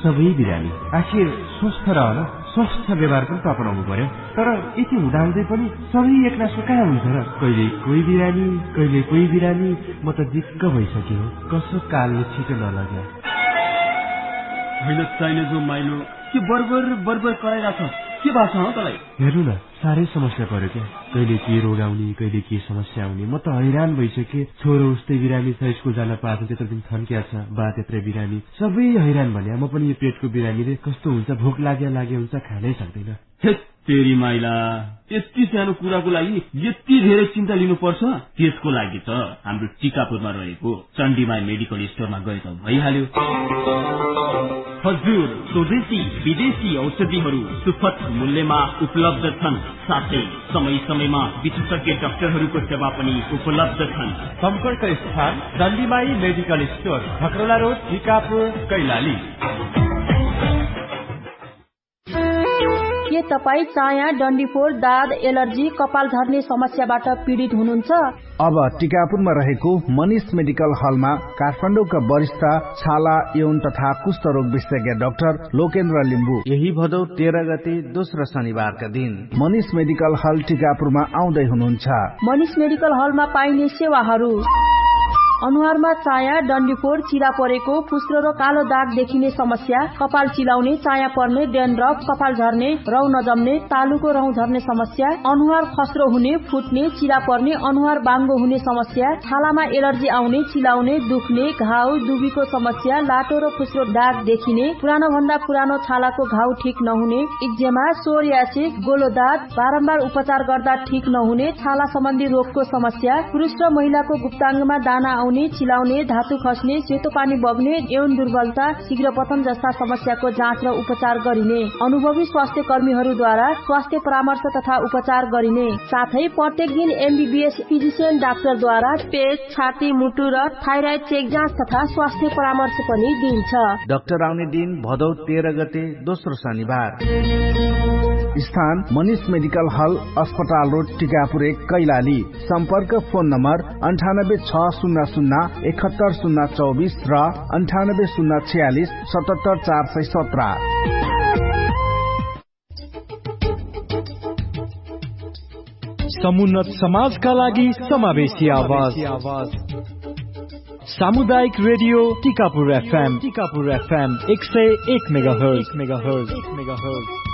सबै बिरामी आखिर स्वस्थ रहन स्वस्थ व्यवहार पनि त अपनाउनु पर्यो। तर यति हुँदाहुँदै पनि सबै एकनासो कहाँ हुन्छ र? कहिले कोही बिरामी कहिले कोही बिरामी। म त दिक्क भइसक्यो। कसो कालले छिटो नलग्यो। होइन चाहिने जो माइलो के बर्बर बर्बर कराइरहेछ, के भएको छ तँलाई? हेर्नु न, साह्रै समस्या पर्यो क्या। कहिले के रोग आउने कहिले के समस्या आउने। म त हैरान भइसके। छोरो उस्तै बिरामी छ, स्कुल जान पाएको त्यत्रो दिन थन्किया छ, बा त्यत्रै बिरामी, सबै हैरान भने। म पनि यो पेटको बिरामीले कस्तो हुन्छ, भोक लागे हुन्छ, खानै सक्दैन। तेरी माइला, यति सानो कुराको लागि यति धेरै चिन्ता लिनुपर्छ? त्यसको लागि त हाम्रो टिकापुरमा रहेको चण्डीमाई मेडिकल स्टोरमा गए त भइहाल्यो। हजुर, स्वदेशी विदेशी औषधिहरू सुपथ मूल्यमा उपलब्ध छन्। साथै समय समयमा विशेषज्ञ डाक्टरहरूको सेवा पनि उपलब्ध छन्। सम्पर्क स्थान चण्डीमाई medical store, खकरला road, Tikapur, Kailali. के तपाईँ चाया, डन्डीफोर, दाद, एलर्जी, कपाल झर्ने समस्याबाट पीडित हुनुहुन्छ? अब टिकापुरमा रहेको मनीष मेडिकल हलमा काठमाडौँका वरिष्ठ छाला, यौन तथा कुष्ठ रोग विशेषज्ञ डाक्टर लोकेन्द्र लिम्बू यही भदौ 13 गते दोस्रो शनिबारका दिन मनीष मेडिकल हल टिकापुरमा आउँदै हुनुहुन्छ। मनीष मेडिकल हलमा पाइने सेवाहरू: अनुहारमा चाया, डन्डीफोर, चिरा परेको, फुस्रो र कालो दाग देखिने समस्या, कपाल चिलाउने, चाया पर्ने, डेन्ड्रफ, कपाल झर्ने, रौ नजम्ने, तालुको रौँ झर्ने समस्या, अनुहार खस्रो हुने, फुट्ने, चिरा पर्ने, अनुहार बाङ्गो हुने समस्या, छालामा एलर्जी आउने, चिलाउने, दुख्ने, घाउ, दुबीको समस्या, लाटो र फुस्रो दाग देखिने, पुरानो भन्दा पुरानो छालाको घाउ ठिक नहुने, इक्जेमा, सोरियासिस, गोलो दाग, बारम्बार उपचार गर्दा ठिक नहुने, छाला सम्बन्धी रोगको समस्या, पुरुष र महिलाको गुप्ताङ्गमा दाना चिलाउने, धातु खस्ने, सेतो पानी बग्ने, यौन दुर्बलता, शीघ्र पतन जस्ता समस्याको जाँच र उपचार गरिने, अनुभवी स्वास्थ्य कर्मीहरूद्वारा स्वास्थ्य परामर्श तथा उपचार गरिने, साथै प्रत्येक दिन एमबीबीएस फिजिशियन डाक्टरद्वारा पेट, छाती, मुटु र थाइराइड चेक जाँच तथा स्वास्थ्य परामर्श पनि दिन्छ। डाक्टर आउने दिन भदौ 13 गते दोस्रो शनिबार। स्थान मनीष मेडिकल हल, अस्पताल रोड, टिकापुर 1, कैलाली। सम्पर्क फोन नम्बर 9860071024 र 9806477417। समुन्नत समाजका लागि समावेशी आवाज। सामुदायिक रेडियो टिकापुर FM 101 मेगाहर्ज।